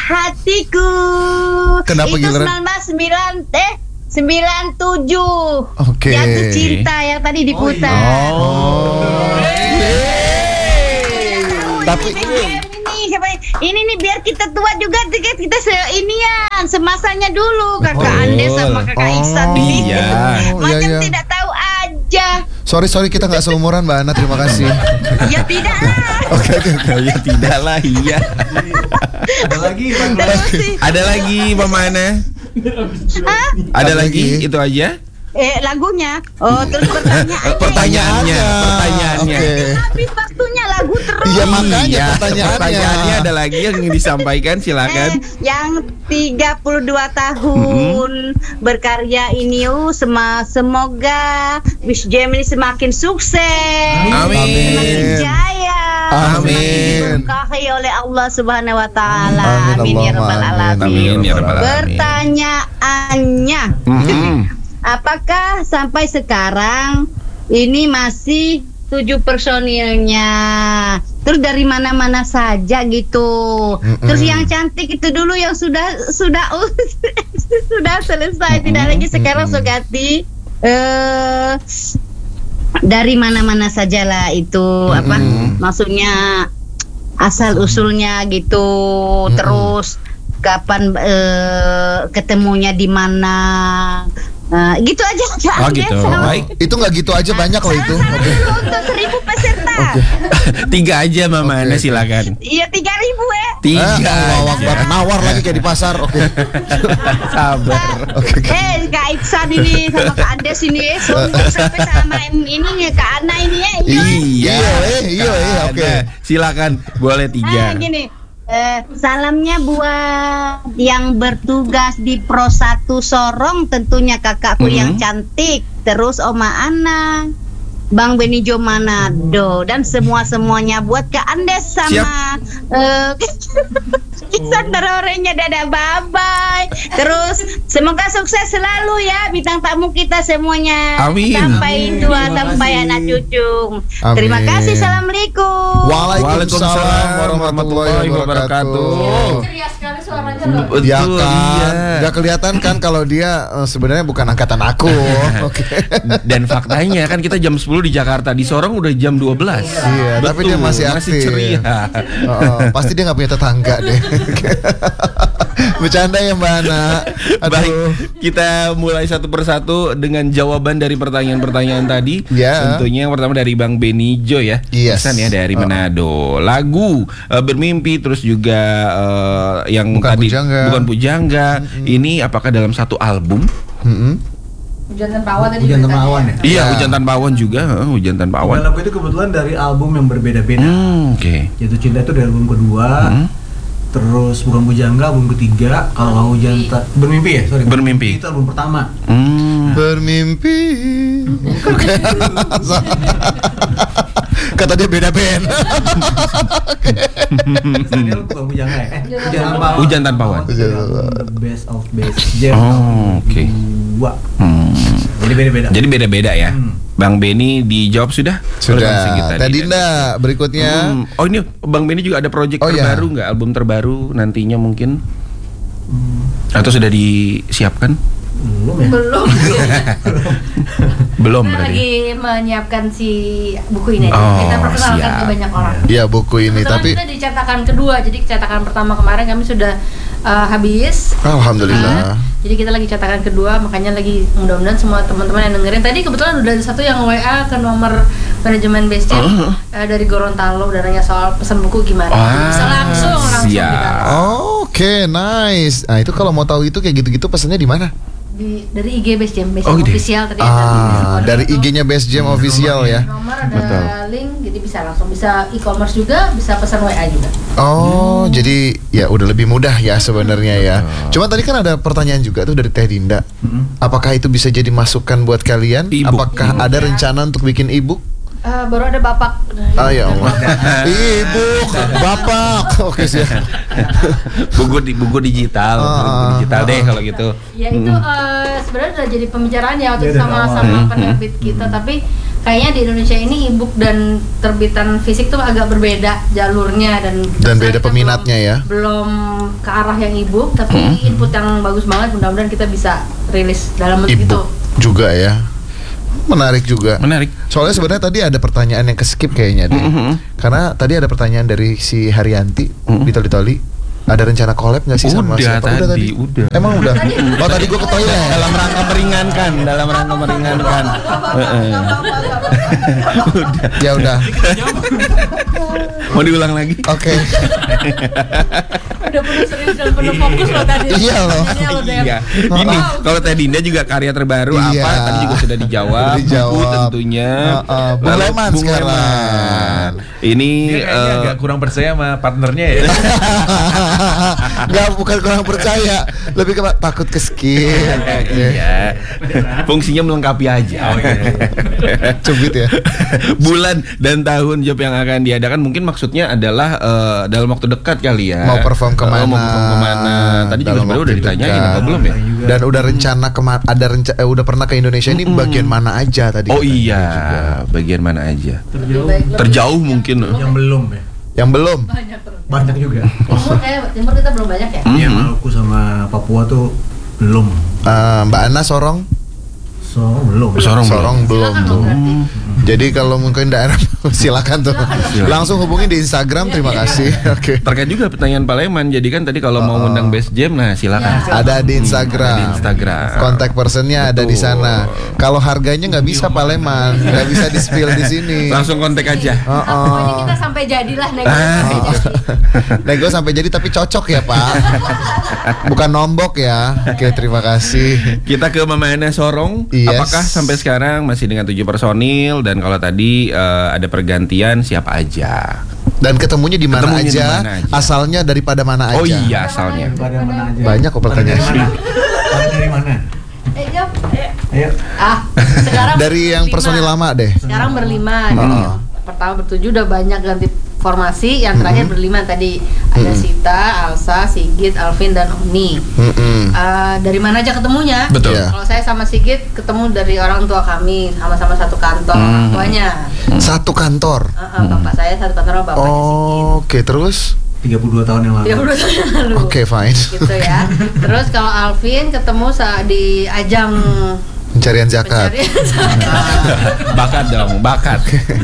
hatiku. Kenapa itu giliran? 97. Oke. Jatuh cinta yang tadi diputar. Tapi ini nih biar kita tua juga kita seinian semasanya dulu kakak Andes sama kakak Iksan ini. Macam tidak tahu aja. Sorry kita nggak seumuran Mbak Ana, terima kasih. Ya tidak lah. Oke. Ya tidak lah, iya. Ada lagi Mama Ana? Ada lagi? Itu aja? Lagunya. Oh, terus Pertanyaannya. Oke. Habis waktunya lagu terus. Iya makanya Pertanyaannya ada lagi yang ingin disampaikan, silakan. Yang 32 tahun berkarya ini semoga Wish Jam ini semakin sukses. Amin. Semakin jaya. Amin. Semakin diberkahi oleh Allah Subhanahu wa taala. Amin ya rabbal alamin. Amin ya rabbal alamin. Pertanyaannya, apakah sampai sekarang ini masih 7 personilnya? Terus dari mana-mana saja gitu. Terus yang cantik itu dulu yang sudah selesai, tidak lagi sekarang Sugati. Dari mana-mana sajalah itu maksudnya asal usulnya gitu. Terus kapan ketemunya di mana? Gitu aja. Oh gitu. Baik. Itu nggak gitu aja, banyak loh itu. Oke. Untuk 1000 peserta. 3 aja Mama Ana, silakan. Iya 3.000 ya. 3. Nawar lagi kayak di pasar. Oke. Sabar. Kak Iksan ini sama Kak Andes ini sampai sama ini nih Kak Ana ini ya. Iya. Oke. Silakan, boleh 3. Gini. Salamnya buat yang bertugas di Pro 1 Sorong, tentunya kakakku yang cantik, terus Oma Ana, Bang Benijo Manado, dan semuanya buat Kak Andes sama Iksan Terorenya. Dadah, bye-bye. Terus semoga sukses selalu ya bintang tamu kita semuanya. Amin. Sampai tua, sampai anak cucu. Amin. Terima kasih. Assalamualaikum. Waalaikumsalam warahmatullahi wabarakatuh. Ceria sekali suaranya loh. Ya kan, Iya. nggak kelihatan kan kalau dia sebenarnya bukan angkatan aku. Oke. Dan faktanya kan kita jam 10 di Jakarta, di Sorong udah jam 12. Iya, tapi dia masih aktif. ceria. Pasti dia nggak punya tetangga deh. Bercanda ya Mbak Ana. Baik, kita mulai satu persatu dengan jawaban dari pertanyaan-pertanyaan tadi. Ya. Tentunya yang pertama dari Bang Benijo ya. Yes. Pesan ya dari Manado. Lagu Bermimpi, terus juga yang Bukan tadi Pujangga. Bukan Pujangga. Ini apakah dalam satu album? Hujan tanpa awan tadi. Hujan tanpa awan ya? Iya, Hujan Tanpa Awan juga. Hujan Tanpa Awan. Dan lagu itu kebetulan dari album yang berbeda-beda. Oke. Jatuh Cinta itu dari album kedua. Terus Bukan Pujangga album ketiga. Kalau Bermimpi ya, sorry. Bermimpi. Itu album pertama. Bermimpi. Kata dia beda band. Ini Bukan Pujangga ya? Hujan Tanpa Awan. The Best of Best Jam. Oke. Dua. Jadi beda-beda. Jadi beda-beda ya. Bang Beni dijawab sudah? Sudah. Tadi Dinda berikutnya. Oh ini Bang Beni juga ada project terbaru nggak? Album terbaru nantinya mungkin? Atau sudah disiapkan? Belum ya? Belum Kita berarti. lagi menyiapkan si buku ini. Oh, Kita perkenalkan siap. ke banyak orang. Iya buku ini, Kebetulan tapi kita di cetakan kedua, jadi cetakan pertama kemarin kami sudah habis. alhamdulillah. Jadi kita lagi cetakan kedua, makanya lagi mudah-mudahan semua teman-teman yang dengerin. Tadi kebetulan udah ada satu yang WA ke nomor manajemen Base Jam dari Gorontalo, udah nanya soal pesan buku gimana. Bisa langsung siap. kita. Oke, nice. Nah itu kalau mau tahu itu kayak gitu-gitu pesannya di mana? Dari IG Base Jam, Base Oh, Jam gitu. official tadi. Dari IG-nya Best Jam official ya. Nomor ada Betul. link, jadi bisa langsung, bisa e-commerce juga, bisa pesan WA juga. Oh, jadi ya udah lebih mudah ya sebenarnya ya. Cuma tadi kan ada pertanyaan juga tuh dari Teh Dinda. Apakah itu bisa jadi masukan buat kalian? E-book. Apakah ada rencana untuk bikin e-book? Baru ada Bapak. Ya Allah. Ibu, bapak. Oke sih. buku digital, buku digital deh kalau gitu. Ya itu sebenarnya udah jadi pembicaraan ya waktu itu sama penerbit kita, tapi kayaknya di Indonesia ini e-book dan terbitan fisik tuh agak berbeda jalurnya dan beda peminatnya ya. Belum ke arah yang e-book, tapi input yang bagus banget. Mudah-mudahan kita bisa rilis dalam bentuk itu. Juga ya. Menarik juga. Menarik. Soalnya sebenarnya tadi ada pertanyaan yang ke-skip kayaknya deh. Karena tadi ada pertanyaan dari si Haryanti di Toli-Toli. Ada rencana collab nggak sih sama siapa? Udah tadi. Emang udah. Oh tadi gue ke toilet. Dalam rangka meringankan. Udah. Ya udah. Mau diulang lagi? Oke. Udah penuh serius dan penuh fokus loh tadi. Iya loh. Iya. Ini kalau Teh Dinda juga karya terbaru Iya. apa? Tadi juga sudah dijawab. Buku tentunya. Bung Leman sekarang. Leman. Ini kayaknya agak kurang percaya sama partnernya ya. Nggak, bukan kurang percaya, lebih ke takut ke skip. Iya. Fungsinya melengkapi aja. Cubit ya. Bulan dan tahun job yang akan diadakan mungkin maksudnya adalah dalam waktu dekat kali ya. Mau perform kemana? Mau perform kemana? Tadi juga Dalam sebenarnya udah waktu ditanyain dekat. apa belum ya? Dan udah rencana udah pernah ke Indonesia ini bagian mana aja tadi? Oh katanya iya, juga. bagian mana aja? Terjauh. Terjauh mungkin. Yang belum ya. Yang belum. Banyak juga. Timur kita belum banyak ya. Iya, Maluku sama Papua tuh belum. Mbak Ana Sorong. Belum. Sorong belum Silakan tuh. dong, berarti. Jadi kalau mungkin daerah silakan tuh. Langsung hubungi di Instagram. Terima kasih. Oke. Terkait juga pertanyaan Pak Leman. Jadi kan tadi kalau mau ngundang Best Jam, nah silakan. Ada di Instagram. Ada di Instagram. Kontak personnya ada di sana. Kalau harganya nggak bisa Pak Leman, nggak bisa di spill di sini. Langsung kontak aja. Pokoknya kita sampai jadilah Nego sampai jadi tapi cocok ya Pak. Bukan nombok ya. Oke, terima kasih. Kita ke Mama Ana Sorong. Yes. Apakah sampai sekarang masih dengan 7 personil? Dan kalau tadi ada pergantian siapa aja? Dan ketemunya di mana Ketemunya di aja? mana aja? Asalnya daripada mana aja? Oh iya, asalnya. Pada mana aja. Banyak kok pertanyaan. Dari mana? Jawab. Ayo. Sekarang Dari yang berlima. personil lama deh. Sekarang berlima. Jadi pertama bertujuh udah banyak ganti formasi. Yang terakhir berlima tadi ada Sita, Alsa, Sigit, Alvin dan Oni. Dari mana aja ketemunya? Betul. Iya. Kalau saya sama Sigit ketemu dari orang tua kami, sama-sama satu kantor orang tuanya. Satu kantor. Bapak saya satu kantor sama bapaknya Sigit. Oke, terus 32 tahun yang lalu. 32 tahun yang lalu. Oke, fine. Gitu ya. Terus kalau Alvin ketemu di ajang Pencarian zakat. Bakat dong, bakat.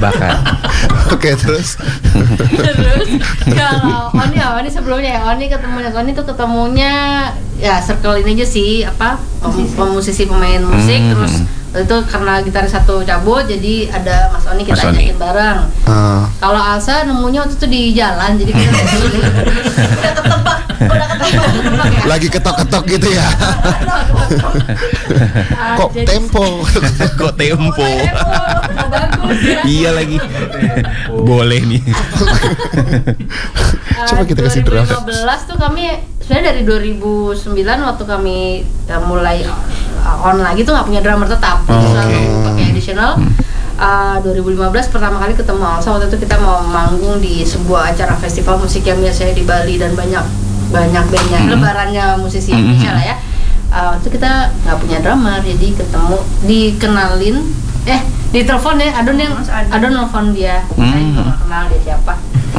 Oke, terus Terus kalau Oni sebelumnya ya Oni tuh ketemunya ya circle ini aja sih pemusisi pemain musik terus itu karena gitaris satu cabut jadi ada Mas Oni kita ajakin bareng. Kalau Alsa nemunya waktu itu di jalan jadi kita udah ketebak ya. lagi ketok-ketok gitu ya. Kok Jadi- tempo? Kok tempo? Bagus ya. Iya lagi. Boleh nih. Coba kita kasih draft. 2015 tuh kami sebenarnya dari 2009 waktu kami mulai on lagi tuh nggak punya drummer tetap, jadi selalu pakai additional. 2015 pertama kali ketemu Alsa waktu itu kita mau manggung di sebuah acara festival musik yang biasanya di Bali dan banyak bandnya, lebarannya musisi Indonesia lah ya. Waktu itu kita nggak punya drummer, jadi dikenalin, ditelepon ya, Adon nelfon dia, saya juga nggak kenal dia siapa.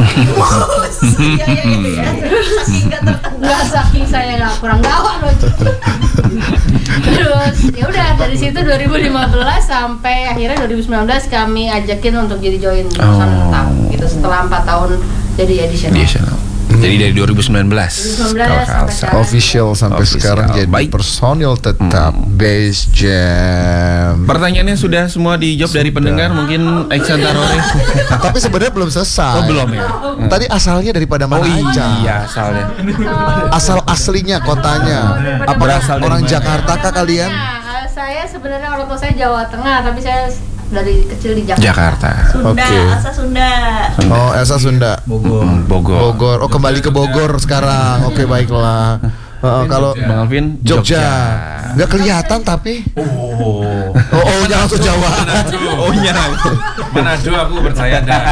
Nggak saking saya nggak kurang gawat loh. Terus ya udah dari situ 2015 sampai akhirnya 2019 kami ajakin untuk jadi join personal tetap gitu setelah 4 tahun jadi additional. Jadi dari 2019 2019 sampai sekarang. Official sampai Official. sekarang jadi Baik. personil tetap Base Jam. Pertanyaannya sudah semua dijawab dari pendengar, mungkin Iksan Tarore. Tapi sebenarnya belum selesai. Oh belum ya? Tadi asalnya daripada mana aja? Iya asalnya. Asal aslinya kotanya. Apa Berasal dari orang mana? Jakarta kah kalian? Nah, saya sebenarnya orang tua saya Jawa Tengah, tapi saya dari kecil di Jakarta. Jakarta. Sunda, Oke. Elsa Sunda. Oh, Elsa Sunda. Bogor. Bogor. Oh, kembali ke Bogor sekarang. Oke, baiklah. Kalau Bang Alvin Jogja. Nggak kelihatan tapi. Oh, jangan langsung Jawa. Oh-nya. Manado aku percaya dah.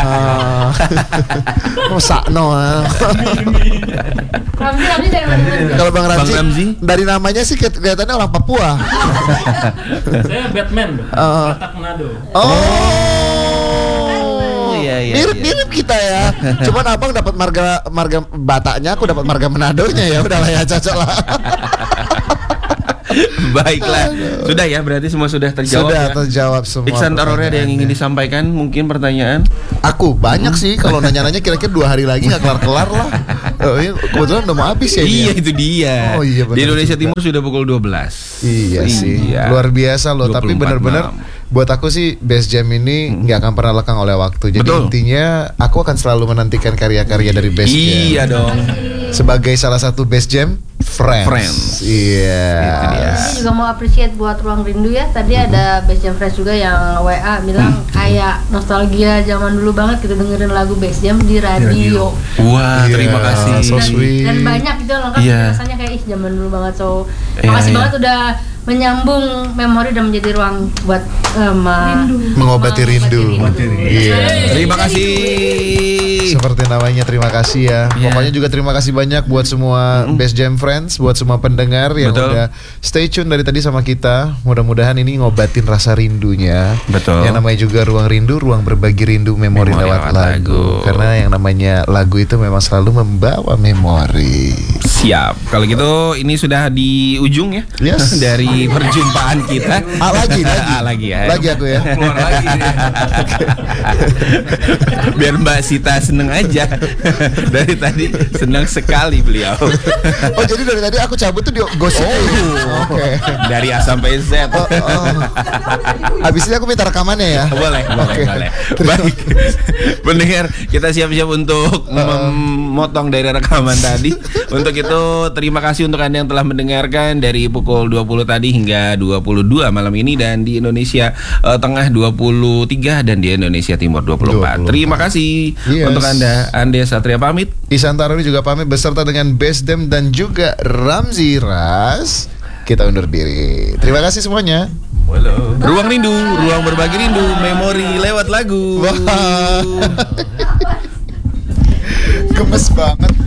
Sakno. Ramzi dari mana? Kalau Bang Ramzi? Ramzi dari namanya sih kelihatannya orang Papua. Saya Batman, Batak Manado. Iya. Mirip kita ya. Cuman abang dapat marga Bataknya, aku dapat marga Manadonya ya. Udahlah ya, cocok lah. Baiklah. Sudah ya, berarti semua sudah terjawab. Sudah ya? Terjawab semua. Iksan Tarore ada yang ingin disampaikan? Mungkin pertanyaan? Aku banyak sih, kalau nanya-nanya kira-kira 2 hari lagi nggak kelar-kelar lah. Kebetulan udah mau habis ya. Iya, itu dia. Oh iya, benar. Di Indonesia Timur sudah pukul 12. Iya sih, luar biasa loh. Tapi benar-benar buat aku sih Best Jam ini nggak akan pernah lekang oleh waktu. Jadi intinya aku akan selalu menantikan karya-karya dari Best Jam. Iya dong. Sebagai salah satu Best Jam Friends. Iya. Saya juga mau appreciate buat Ruang Rindu ya. Tadi ada Best Jam Friends juga yang WA bilang kayak nostalgia zaman dulu banget gitu dengerin lagu Best Jam di radio. Wah, terima kasih. So sweet. Dan banyak gitu lengkap rasanya kayak zaman dulu banget. So, makasih banget udah menyambung memori dan menjadi ruang buat mengobati rindu. Iya. Terima kasih. Seperti namanya, terima kasih ya. Pokoknya juga terima kasih banyak buat semua Best Jam Friends, buat semua pendengar yang udah stay tune dari tadi sama kita. Mudah-mudahan ini ngobatin rasa rindunya. Betul. Yang namanya juga Ruang Rindu, ruang berbagi rindu, memori lewat lagu. Karena yang namanya lagu itu memang selalu membawa memori. Siap. Kalau gitu ini sudah di ujung ya. Yes. Dari perjumpaan kita. Lagi ya. Lagi aku ya. Keluar lagi dia. Biar Mbak Sita seneng aja. Dari tadi senang sekali beliau. Oh, jadi dari tadi aku cabut tuh di gosip. Oke. Dari A sampai Z. Habis ini aku minta rekamannya ya. Boleh. Baik. Pendengar, kita siap-siap untuk memotong dari rekaman tadi. Untuk itu terima kasih untuk Anda yang telah mendengarkan dari pukul 20 tadi hingga 22 malam ini, dan di Indonesia Tengah 23 dan di Indonesia Timur 24. Terima kasih untuk Anda. Ande Satria pamit. Iksan Tarore juga pamit beserta dengan Best Jam dan juga Ramzi Ras. Kita undur diri. Terima kasih semuanya. Ruang Rindu, ruang berbagi rindu, memori lewat lagu. Gemes banget.